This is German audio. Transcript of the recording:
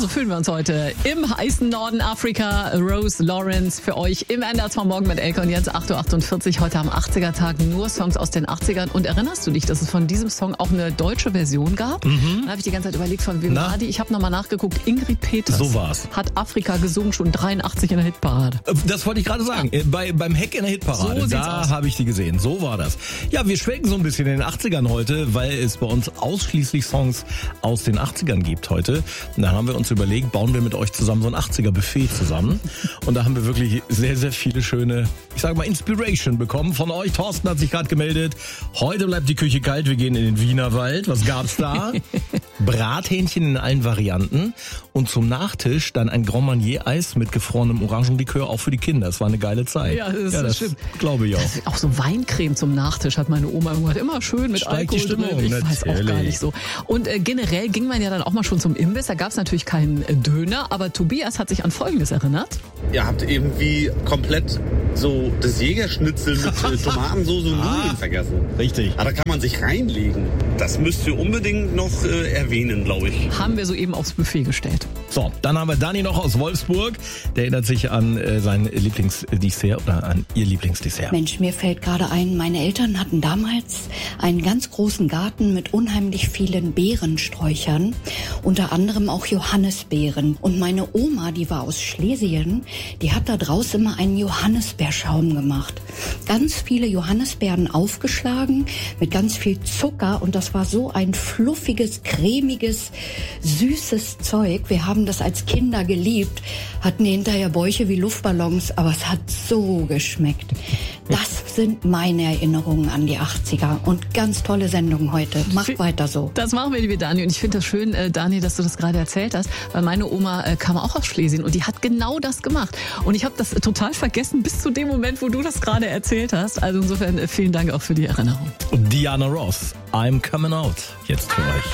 so fühlen wir uns heute im heißen Norden Afrika. Rose Lawrence für euch im NDR Morgen mit Elke und Jens, 8.48 Uhr, heute am 80er-Tag, nur Songs aus den 80ern. Und erinnerst du dich, dass es von diesem Song auch eine deutsche Version gab? Da habe ich die ganze Zeit überlegt, von wem war die? Ich habe nochmal nachgeguckt, Ingrid Peters So war's. hat Afrika gesungen, schon 83 in der Hitparade. Das wollte ich gerade sagen. Beim Heck in der Hitparade, So da habe ich die gesehen. So war das. Ja, wir schwenken so ein bisschen in den 80ern heute, weil es bei uns ausschließlich Songs aus den 80ern gibt heute. Und da haben wir uns überlegt, bauen wir mit euch zusammen so ein 80er-Buffet zusammen. Und da haben wir wirklich sehr, sehr viele schöne, ich sage mal, Inspiration bekommen von euch. Thorsten hat sich gerade gemeldet. Heute bleibt die Küche kalt, wir gehen in den Wienerwald. Was gab's da? Brathähnchen in allen Varianten. Und zum Nachtisch dann ein Grand Marnier-Eis mit gefrorenem Orangenlikör, auch für die Kinder. Das war eine geile Zeit. Ja, das stimmt. Glaube ich auch. Auch so Weincreme zum Nachtisch hat meine Oma gemacht. Immer schön mit Steigt die Alkohol Stimmung, drin. Ich weiß auch gar natürlich. nicht so. Und generell ging man ja dann auch mal schon zum Imbiss. Da gab es natürlich keinen Döner, aber Tobias hat sich an Folgendes erinnert. Ihr habt irgendwie komplett so das Jägerschnitzel mit Tomatensauce und Nudeln vergessen. Richtig. Aber da kann man sich reinlegen. Das müsst ihr unbedingt noch erwähnen, glaube ich. Haben wir soeben aufs Buffet gestellt. So, dann haben wir Dani noch aus Wolfsburg. Der erinnert sich an sein Lieblingsdessert oder an ihr Lieblingsdessert. Mensch, mir fällt gerade ein, meine Eltern hatten damals einen ganz großen Garten mit unheimlich vielen Beerensträuchern, unter anderem auch Johannisbeeren. Und meine Oma, die war aus Schlesien, die hat da draußen immer einen Johannisbeerschaum gemacht. Ganz viele Johannisbeeren aufgeschlagen mit ganz viel Zucker und das war so ein fluffiges, cremiges, süßes Zeug. Wir haben das als Kinder geliebt, hatten hinterher Bäuche wie Luftballons, aber es hat so geschmeckt. Das sind meine Erinnerungen an die 80er und ganz tolle Sendung heute. Macht weiter so. Das machen wir, liebe Dani. Und ich finde das schön, Dani, dass du das gerade erzählt hast, weil meine Oma kam auch aus Schlesien und die hat genau das gemacht. Und ich habe das total vergessen bis zu dem Moment, wo du das gerade erzählt hast. Also insofern vielen Dank auch für die Erinnerung. Und Diana Ross, I'm Coming Out, jetzt für euch.